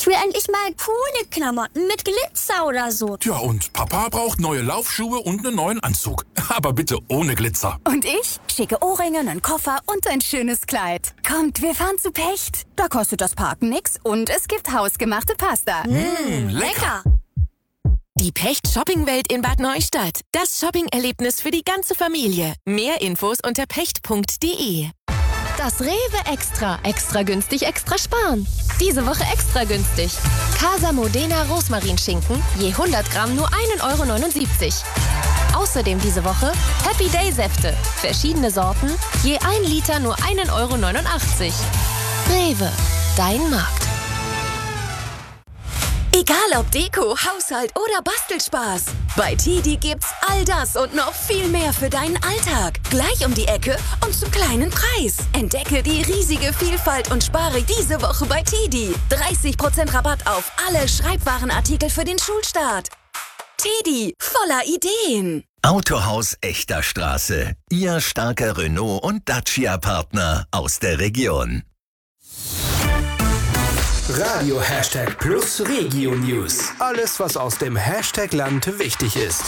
will endlich mal coole Klamotten mit Glitzer oder so. Tja, und Papa braucht neue Laufschuhe und einen neuen Anzug. Aber bitte ohne Glitzer. Und ich? Schicke Ohrringe, einen Koffer und ein schönes Kleid. Kommt, wir fahren zu Pecht. Da kostet das Parken nix und es gibt hausgemachte Pasta. Lecker. Die Pecht-Shopping-Welt in Bad Neustadt. Das Shopping-Erlebnis für die ganze Familie. Mehr Infos unter pecht.de. Das Rewe Extra. Extra günstig, extra sparen. Diese Woche extra günstig. Casa Modena Rosmarinschinken, je 100 Gramm nur 1,79 €. Außerdem diese Woche Happy Day Säfte. Verschiedene Sorten, je 1 Liter nur 1,89 €. Rewe, dein Markt. Egal ob Deko, Haushalt oder Bastelspaß. Bei TIDI gibt's all das und noch viel mehr für deinen Alltag. Gleich um die Ecke und zum kleinen Preis. Entdecke die riesige Vielfalt und spare diese Woche bei TIDI. 30% Rabatt auf alle Schreibwarenartikel für den Schulstart. TIDI, voller Ideen. Autohaus Echter Straße. Ihr starker Renault- und Dacia-Partner aus der Region. Radio #Plus Regio News. Alles, was aus dem Hashtag-Land wichtig ist.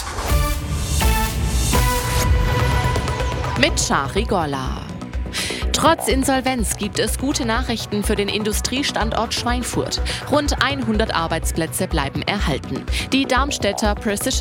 Mit Shari Golla. Trotz Insolvenz gibt es gute Nachrichten für den Industriestandort Schweinfurt. Rund 100 Arbeitsplätze bleiben erhalten. Die Darmstädter Precision